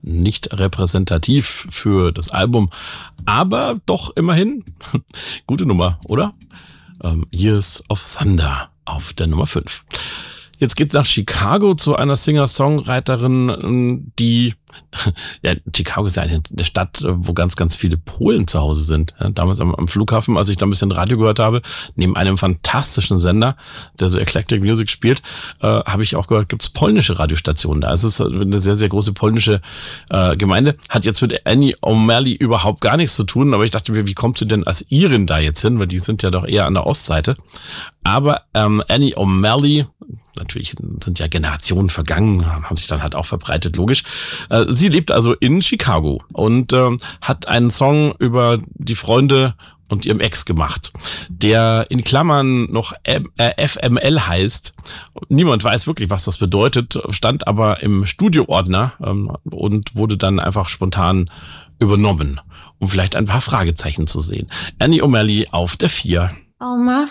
nicht repräsentativ für das Album, aber doch immerhin gute Nummer, oder? Years of Thunder auf der Nummer 5. Jetzt geht's nach Chicago zu einer Singer-Songwriterin, die, ja, Chicago ist ja eine Stadt, wo ganz, ganz viele Polen zu Hause sind. Damals am Flughafen, als ich da ein bisschen Radio gehört habe, neben einem fantastischen Sender, der so Eclectic Music spielt, habe ich auch gehört, gibt's polnische Radiostationen da. Es ist eine sehr, sehr große polnische Gemeinde. Hat jetzt mit Annie O'Malley überhaupt gar nichts zu tun, aber ich dachte mir, wie kommt sie denn als Irin da jetzt hin? Weil die sind ja doch eher an der Ostseite. Aber Annie O'Malley, natürlich sind ja Generationen vergangen, haben sich dann halt auch verbreitet, logisch. Sie lebt also in Chicago und hat einen Song über die Freunde und ihrem Ex gemacht, der in Klammern noch FML heißt. Niemand weiß wirklich, was das bedeutet, stand aber im Studioordner und wurde dann einfach spontan übernommen, um vielleicht ein paar Fragezeichen zu sehen. Annie O'Malley auf der 4. All my